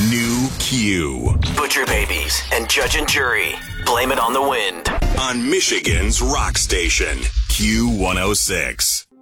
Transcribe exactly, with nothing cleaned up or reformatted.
New Q. Butcher Babies and Judge and Jury. Blame it on the wind. On Michigan's Rock Station, Q one oh six.